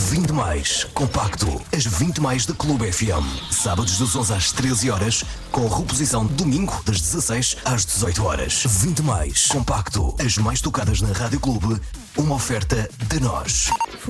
20 mais compacto. As 20 mais da Clube FM. Sábados das 11 às 13 horas, com reposição domingo das 16 às 18 horas. 20 mais compacto. As mais tocadas na Rádio Clube. Uma oferta de nós.